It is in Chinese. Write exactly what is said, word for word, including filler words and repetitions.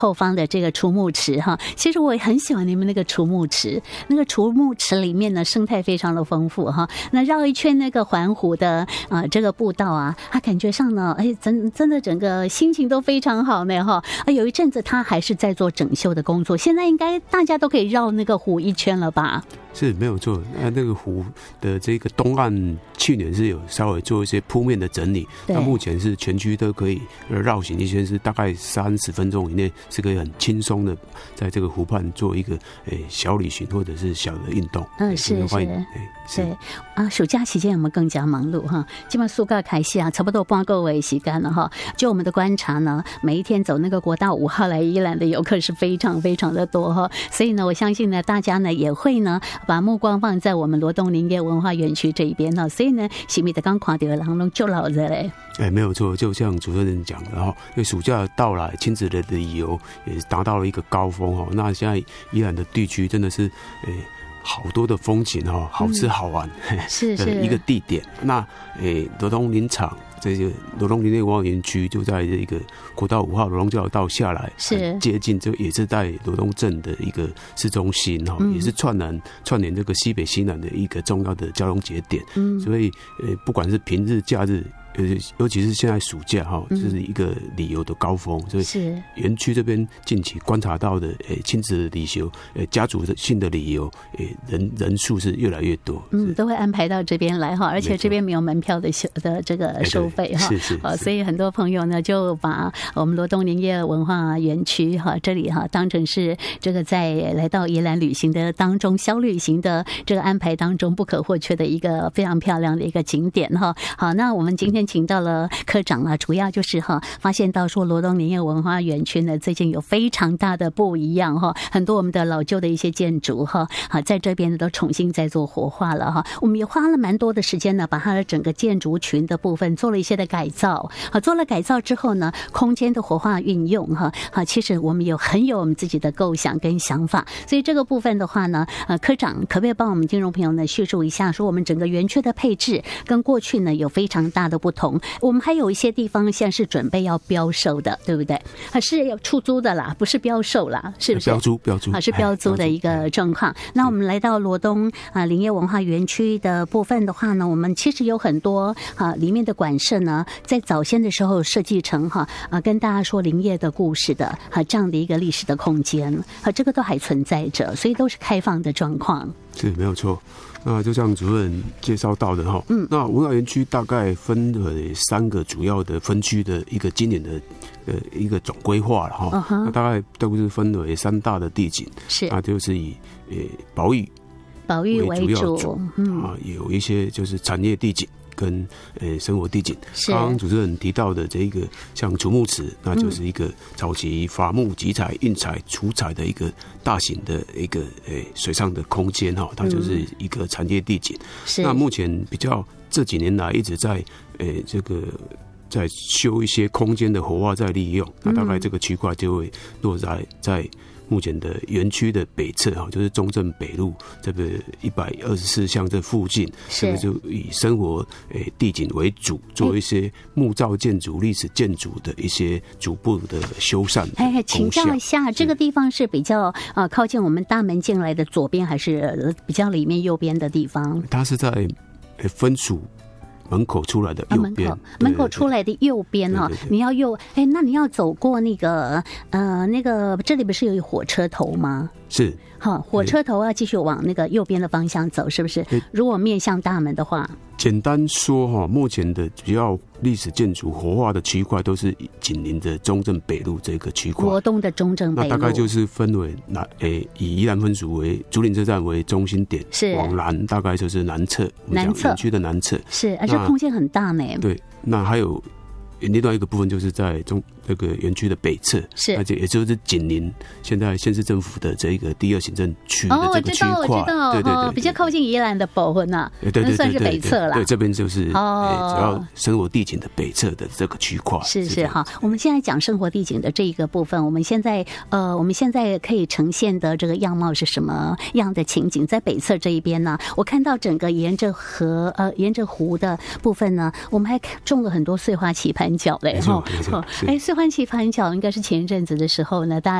后方的这个除木池哈，其实我也很喜欢你们那个除木池，那个除木池里面呢生态非常的丰富哈。那绕一圈那个环湖的呃这个步道啊，它感觉上呢，哎，真真的整个心情都非常好呢哈。啊，有一阵子他还是在做整修的工作，现在应该大家都可以绕那个湖一圈了吧？ 是没有错，那那个湖的这个东岸去年是有稍微做一些铺面的整理，那目前是全区都可以绕行一圈，是大概三十分钟以内是可以很轻松的在这个湖畔做一个诶小旅行或者是小的运动。 嗯，是是，是对啊。暑假期间有没有更加忙碌哈？基本上暑假开始啊，差不多半个月时间了哈。就我们的观察呢，每一天走那个国道五号来宜兰的游客是非常非常的多哈，所以呢，我相信呢，大家呢也会呢。把目光放在我们罗东林业文化园区这一边呢，所以呢，是不是刚看到的人都就老热嘞？ 哎，没有错，就像主持人讲的哈，因为暑假到来，亲子的旅游也达到了一个高峰哈。那现在宜兰的地区真的是，哎，好多的风景哈，好吃好玩，嗯、 是是一个地点。那哎，罗东林场。这些罗东林业文化园区就在这个国道五号罗东交流道下来， 是接近，这也是在罗东镇的一个市中心哈、嗯，也是串联串联这个西北西南的一个重要的交通节点。嗯，所以呃，不管是平日假日。尤尤其是现在暑假哈，就是一个旅游的高峰，所以园区这边近期观察到的，诶，亲子旅游，诶，家族性的旅游，诶，人人数是越来越多， 嗯，都会安排到这边来哈，而且这边没有门票的收的这个收费哈， 是是， 呃，所以很多朋友呢就把我们罗东林业文化园区哈这里哈当成是这个在来到宜兰旅行的当中小旅行的这个安排当中不可或缺的一个非常漂亮的一个景点哈。好，那我们今天请到了科长啊，主要就是哈发现到说罗东林业文化园区呢最近有非常大的不一样哈，很多我们的老旧的一些建筑哈，好在这边呢都重新在做活化了哈。我们也花了蛮多的时间呢，把它的整个建筑群的部分做了一些的改造。好，做了改造之后呢，空间的活化运用哈，好，其实我们有很有我们自己的构想跟想法。所以这个部分的话呢，呃，科长可不可以帮我们听众朋友呢叙述一下，说我们整个园区的配置跟过去呢有非常大的不同？我们还有一些地方现在是准备要标售的，对不对？还是要出租的啦，不是标售啦，是不是？ 标租，标租， 啊，是标租的一个状况。那我们来到罗东啊林业文化园区的部分的话呢，我们其实有很多啊里面的馆舍呢，在早先的时候设计成哈啊跟大家说林业的故事的啊这样的一个历史的空间啊，这个都还存在着，所以都是开放的状况。 是没有错。那就像主任介绍到的哈，嗯，那文化园区大概分了三个主要的分区的一个今年的呃一个总规划了哈， uh-huh. 那大概都是分为三大的地景， 是， 那就是以呃保育保育为主， 主嗯啊，有一些就是产业地景。跟呃生活地景，刚刚主持人提到的这一个像竹木池，那就是一个早期伐木、集采、运采、除采的一个大型的一个呃水上的空间哈，它就是一个产业地景。嗯、那目前比较这几年来一直在呃这个在修一些空间的活化再利用，那大概这个区块就会落在在。目前的园区的北侧哈，就是中正北路这个一百二十四巷这附近，这个就以生活诶地景为主，做一些木造建筑、历史建筑的一些逐步的修缮。 哎，请教一下，这个地方是比较呃靠近我们大门进来的左边，还是比较里面右边的地方？ 它是在分属。门口出来的右边、啊， 门口门口出来的右边哈、哦，你要右，哎，那你要走过那个呃那个这里不是有火车头吗？ 是， 好，火车头要继续往那个右边的方向走，是不是？如果面向大门的话， 简单说哈，目前的主要历史建筑活化的区块都是紧邻着中正北路这个区块。 国东的中正北路， 那大概就是分为南诶，以宜兰分署为竹林车站为中心点， 是往南大概就是南侧， 南侧园区的南侧是，而且空间很大呢。 对，那还有。另外一个部分就是在中这个园区的北侧， 是， 而且也就是紧邻现在县市政府的这一个第二行政区的这个区块， 哦，我知道，我知道， 对对 对, 对， 比较靠近宜兰的部分呐， 对对对， 算是北侧啦。 对，这边就是哦，主要生活地景的北侧的这个区块。 是是哈，我们现在讲生活地景的这一个部分，我们现在呃，我们现在可以呈现的这个样貌是什么样的情景？在北侧这一边呢，我看到整个沿着河呃沿着湖的部分呢，我们还种了很多碎花棋盘角嘞哈。哎，碎花欢喜翻脚应该是前一阵子的时候呢，大家